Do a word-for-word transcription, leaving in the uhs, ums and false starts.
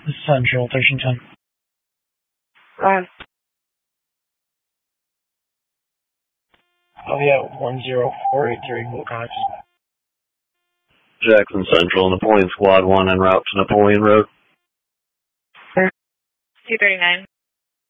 Central, thirteen ten. Go ahead. Oh yeah, one zero four eight three, Wilcox. Jackson Central, Napoleon Squad one en route to Napoleon Road. two thirty-nine.